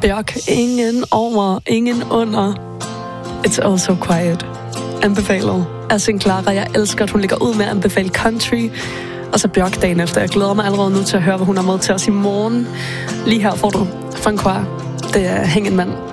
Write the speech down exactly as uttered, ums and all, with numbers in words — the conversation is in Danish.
Bjørk, ingen over, ingen under. It's all so quiet. Anbefalet af Sin Clara. Jeg elsker, at hun ligger ud med at anbefale country. Og så Bjørk dagen efter. Jeg glæder mig allerede nu til at høre, hvad hun har med til os i morgen. Lige her får du Francois. Det er Hæng en mand.